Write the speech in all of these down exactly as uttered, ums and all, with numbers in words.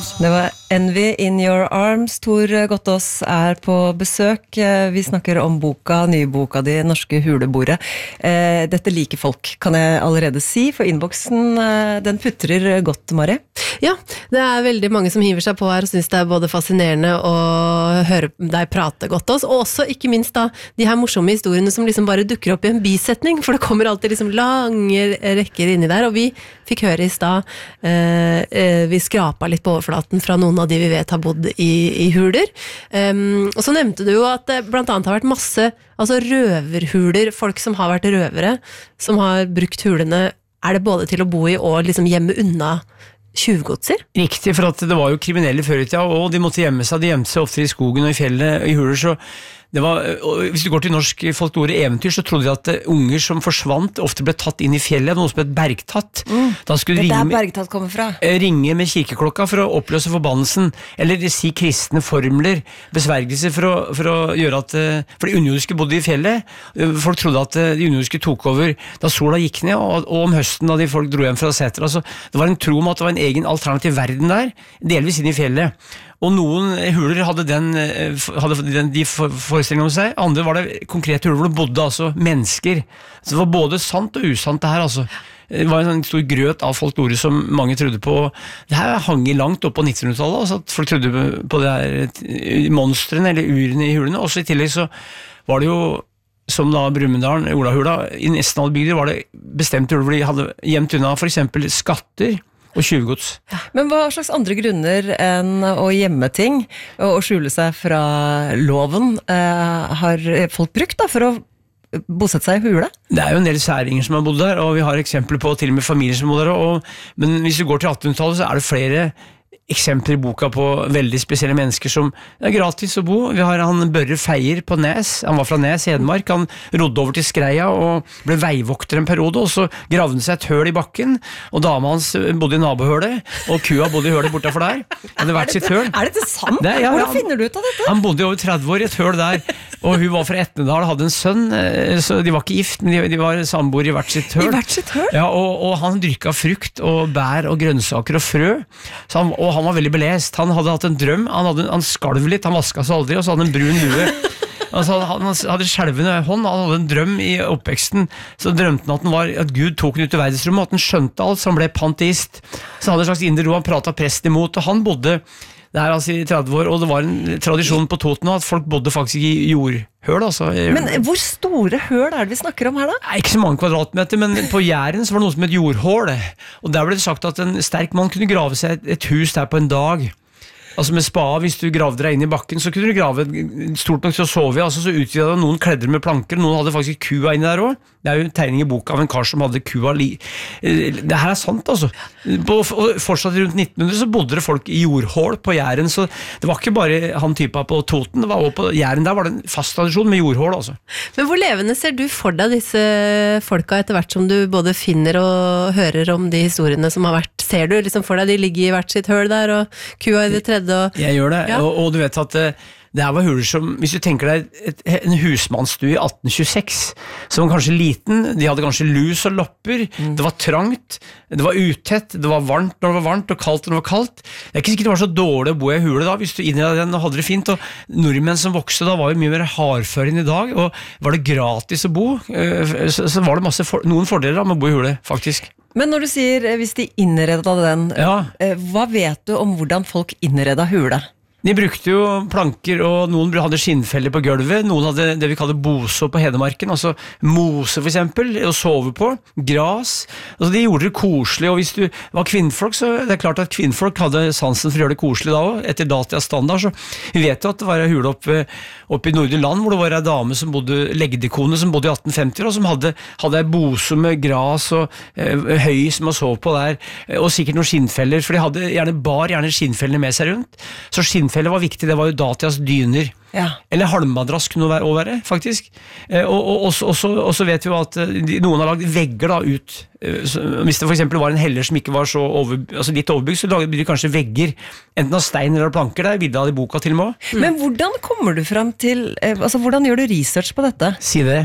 Det var Envy in your arms. Tor Gottaas er på besøk. Vi snakker om boka, nye boka di, Norske huleboere. Dette liker folk, kan jeg allerede si, for innboksen, den putrer godt, Mari. Ja, det er veldig mange som hiver seg på her og synes det er både fascinerende å høre deg prate Gottaas, og også ikke minst da de her morsomme historiene som liksom bare dukker opp i en bisetning, for det kommer alltid liksom lange rekker inni der, og vi fikk høre i stad, eh, vi skrapa litt på overflaten fra noen av de vi vet har bodd i, i huler. Um, og så nevnte du jo at det blant annet har vært masse altså røverhuler, folk som har vært røvere, som har brukt hulene, er det både til å bo i og liksom gjemme unna tjuvgodser? Riktig, for at det var jo kriminelle før i tida, og de måtte gjemme seg, de gjemte seg ofte i skogen og i fjellet, i huler, så det var, hvis du går til norsk folklore eventyr, så trodde de at unger som forsvant ofte ble tatt inn i fjellet, noe som ble bergtatt. Mm. Da skulle det ringe der med, bergtatt kommer fra. ringe med kirkeklokka for å oppløse forbannelsen, eller si kristne formler, besvergelser for å, for å gjøre at, for de underjordiske bodde i fjellet, folk trodde at de underjordiske tok over da sola gikk ned, og, og om høsten da de folk dro hjem fra seter, altså, det var en tro om at det var en egen alternativ verden der, delvis inn i fjellet. Og noen huler hadde, den, hadde den, de forestillingene om seg, andre var det konkrete huler hvor det bodde altså mennesker. Så det var både sant og usant det her, altså. Det var en sånn stor grøt av folklore som mange trodde på. Det her hang i langt opp på nittenhundretallet, altså at folk trodde på det her monstrene eller urene i hulene. Også i tillegg så var det jo, som da Brumunddal, Olahula, i nesten alle bygder var det bestemte huler hvor de hadde gjemt unna for eksempel skatter, og tjuvgods. Men hva slags andre grunner enn å gjemme ting og skjule seg fra loven eh, har folk brukt da, for å bosette seg i hule? Det er jo en del særinger som har bodd der, og vi har eksempler på til og med familier som bor der, og, men hvis du går til attenhundretallet så er det flere eksempler i boka på veldig spesielle mennesker som det er gratis å bo. Vi har han Børre Feier på Nes, han var fra Nes i Hedmark, han rodde over til Skreia og ble veivokter en periode, og så gravde han seg et høl i bakken, og dama hans bodde i nabohølet, og kua bodde i hølet bortafor der. Han hadde vært sitt høl. Er dette sant? Det, ja, Hvordan han, finner du ut av dette? Han bodde i over tretti år i et høl der, og hun var fra Etnedal, hadde en sønn, så de var ikke gift, men de, de var samboere i hvert sitt høl. I hvert sitt høl? Ja, og, og han dyrka frukt og bær og grønnsaker og frø, så han, og han var veldig belest. Han hadde hatt en drøm, han, hadde, han skalv litt, han vasket seg aldri, og så hadde han en brun lue. Altså, han hadde skjelvende hånd, han hadde en drøm i oppveksten, så drømte han at, han var, at Gud tok han ut i verdensrommet, at han skjønte alt, så han ble panteist. Så han hadde en slags indre ro, han pratet prest imot, og han bodde der altså i tretti år, og det var en tradisjon på Toten at folk bodde faktisk i jordhøl. Altså. Men hvor store høl er det vi snakker om her da? Nei, ikke så mange kvadratmeter, men på Jæren så var det noe som et jordhål, og der ble det sagt at en sterk mann kunne grave seg et, et hus der på en dag. Altså med spade, hvis du gravde deg inn i bakken, så kunne du grave stort nok til å sove i, altså så utvidet det noen kledder med planker, noen hadde faktisk kua inni der også. Det er jo en tegning i boka av en kar som hadde kua li... Det her er sant, altså. På, fortsatt rundt nitten hundre så bodde det folk i jordhål på Jæren, så det var ikke bare han typa på Toten, det var også på Jæren, der var det en fast tradisjon med jordhål, altså. Men hvor levende ser du for deg disse folka etter hvert som du både finner og hører om de historiene som har vært? Ser du liksom for deg de ligger i hvert sitt høl der, og kua i det tredje? Og, jeg gjør det, ja. og, og du vet at det her var huler som, hvis du tenker deg et, en husmannsstue i atten tjueseks, som var kanskje liten, de hadde kanskje lus og lopper, mm. det var trangt, det var utett, det var varmt når det var varmt, og kaldt når det var kaldt. Det er ikke sikkert det var så dårlig å bo i hule da, hvis du inni den og hadde det fint, og nordmenn som vokste da var jo mye mer hardfør enn i dag, og var det gratis å bo, så, så var det masse for, noen fordeler med å bo i hule, faktisk. Men når du sier, hvis de innredet den, ja. hva vet du om hvordan folk innredet hule? De brukte jo planker, og noen hadde skinnfeller på gulvet, noen hadde det vi kaller bose på Hedmarken, altså mose for eksempel, å sove på, gras, altså de gjorde det koselig, og hvis du var kvinnfolk, så det er klart at kvinnfolk hadde sansen for å gjøre det koselig da også, etter datidas standard, så vi vet jo at det var en hule oppe, oppe i Nordre Land, hvor det var en dame som bodde, legdekone som bodde i atten femti, og som hadde, hadde en bose med gras og eh, høy som å sove på der, og sikkert noen skinnfeller, for de hadde gjerne bar gjerne skinnfellene med seg rundt, så skinn Skinnfelle var viktig, det var jo datidas dyner. Ja. Eller halmmadrass kunne det også være, faktisk. Eh, og, og, og, og, så, og så vet vi jo at de, noen har lagd vegger da ut. Eh, så, hvis det for eksempel var en heller som ikke var så over, altså litt overbygd, så lager de kanskje vegger, enten av stein eller av planker. Det er bildet av det i boka til og med. Mm. Men hvordan kommer du frem til, eh, altså hvordan gjør du research på dette? Si det.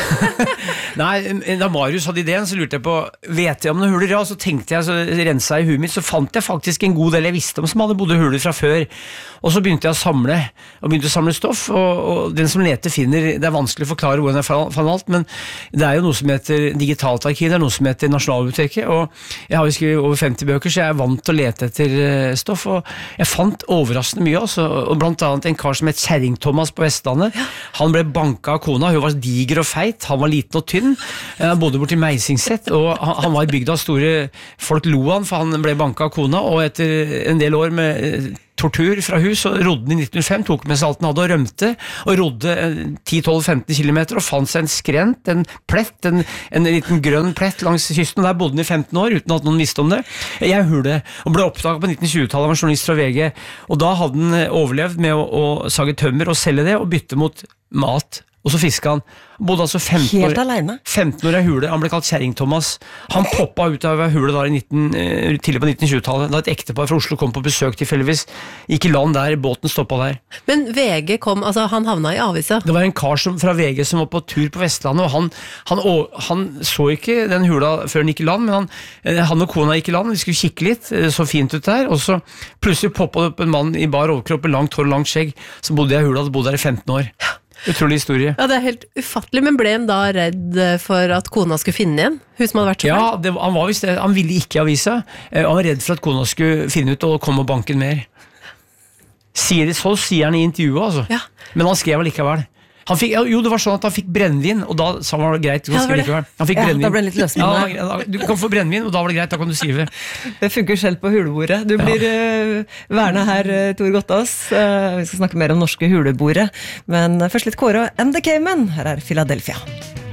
Nei, da Marius hadde ideen, så lurte jeg på, vet jeg om noen huler? Ja, så tenkte jeg, så rensa i huet mitt, så fant jeg faktisk en god del jeg visste om som hadde bodd i huler fra før. Og så begynte jeg å samle, og begynte å samle stoff, og, og den som leter finner, det er vanskelig å forklare hvordan jeg fant alt, men det er jo noe som heter digitalt arkiv, det er noe som heter Nasjonalbiblioteket, og jeg har jo skrevet over femti bøker, så jeg er vant til å lete etter stoff, og jeg fant overraskende mye også, og blant annet en kar som het Kjerring-Thomas på Vestlandet. Han ble banka av kona, hun var diger og feit, han var liten og tynn, han bodde bort i Meisingset, og han, han var i bygda store, folk lo han, for han ble banka av kona, og etter en del år med tortur fra hus, og rodde i nitten null fem, tok med seg alt han hadde og rømte, og rodde ti tolv femten kilometer, og fant seg en skrent, en plett, en, en liten grønn plett langs kysten, og der bodde han i femten år, uten at noen visste om det. Jeg hørte, og ble oppdaget på nitten tjue-tallet av en journalist fra V G, og da hadde han overlevd med å, å sage tømmer og selge det, og bytte mot mat. Og så fisket han. Bodde altså femten Helt år, alene? femten år i hule. Han ble kalt Kjerring-Thomas. Han poppa ut av hule da i nitten, tidlig på nitten tjue-tallet. Da et ektepar fra Oslo kom på besøk tilfeldigvis. Gikk i land der, båten stoppet der. Men V G kom, altså han havna i avisa. Det var en kar som, fra V G som var på tur på Vestlandet, og han, han, han så ikke den hula før han gikk i land, men han, han og kona gikk i land, de skulle kikke litt, så fint ut der, og så plutselig poppet det opp en mann i bar overkropp, langt hår og langt skjegg, så bodde jeg i hula, og bodde der i femten år. Utrolig historie. Ja, det er helt ufattelig, men ble han da redd for at kona skulle finne igjen? Hun som hadde vært så Ja, feil? det, han var visst det. Han ville ikke i avisa. Han var redd for at kona skulle finne ut og komme og banke den mer. Sier det så, sier han i intervjuet, altså. Ja. Men han skrev allikevel. Han fikk, jo, det var sånn at han fikk brennvin, og da sa han var det greit. Du, Ja, det var det. han fikk Ja, brennvin. da ble det litt løsning, ja, da- Du kan få brennvin, og da var det greit, da kan du skrive. Det funker selv på hulebordet. Du blir uh, værende her, uh, Tor Gottaas. Uh, vi skal snakke mer om norske hulebordet, men uh, først litt Kåre og And the Cavemen. Her er Philadelphia.